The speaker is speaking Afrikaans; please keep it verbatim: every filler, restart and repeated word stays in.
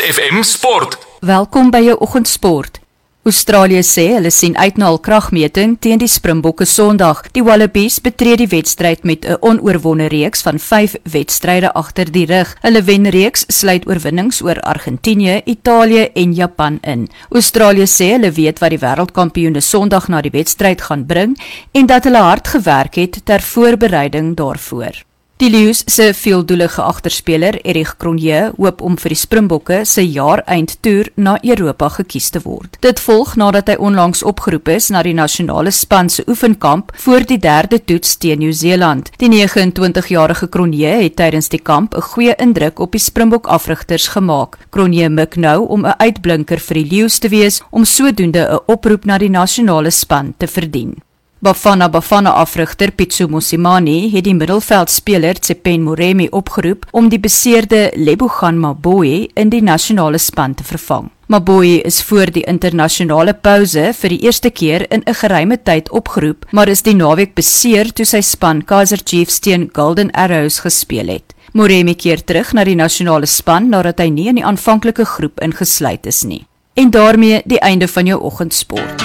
F M Sport. Welkom by jou oggendsport. Australië sê hulle sien uit na hul kragmeting teen die Springbokke Sondag. Die Wallabies betree die wedstryd met 'n onoorwonde reeks van vyf wedstryde agter die rug. Hulle wenreeks sluit oorwinnings oor Argentinië, Italië en Japan in. Australië sê hulle weet wat die wêreldkampioene Sondag na die wedstryd gaan bring en dat hulle hard gewerk het ter voorbereiding daarvoor. Die Lions se veeldoelige agterspeler Erich Cronje hoop om vir die Springbokke se jaar-eindtoer na Europa gekies te word. Dit volg nadat hy onlangs opgeroep is na die nasionale span se oefenkamp voor die derde toets teen Nieu-Seeland. Die negenentwintigjarige Cronje het tydens die kamp 'n goeie indruk op die Springbok-afrigters gemaak. Cronje mik nou om 'n uitblinker vir die Lions te wees om sodoende 'n oproep na die nasionale span te verdien. Bafana Bafana afrigter Pitso Mosimane het die middelveldspeler Tsepen Moremi opgeroep om die beseerde Lebogang Maboe in die nasionale span te vervang. Maboe is voor die internasionale pouse vir die eerste keer in 'n geruime tyd opgeroep, maar is die naweek beseer toe sy span Kaizer Chiefs teen Golden Arrows gespeel het. Moremi keer terug na die nasionale span nadat hy nie in die aanvanklike groep ingesluit is nie. En daarmee die einde van jou oggendsport.